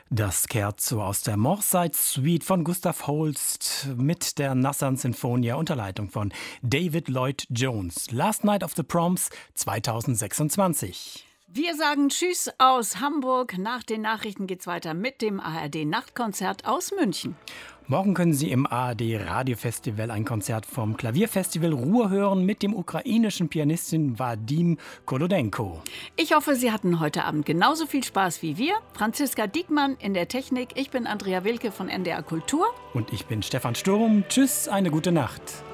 Das Scherzo aus der Moorside Suite von Gustav Holst mit der Nassan Sinfonia unter Leitung von David Lloyd Jones. Last Night of the Proms 2026. Wir sagen Tschüss aus Hamburg. Nach den Nachrichten geht's weiter mit dem ARD-Nachtkonzert aus München. Morgen können Sie im ARD-Radiofestival ein Konzert vom Klavierfestival Ruhr hören mit dem ukrainischen Pianistin Wadim Kolodenko. Ich hoffe, Sie hatten heute Abend genauso viel Spaß wie wir. Franziska Diekmann in der Technik. Ich bin Andrea Wilke von NDR Kultur. Und ich bin Stefan Sturm. Tschüss, eine gute Nacht.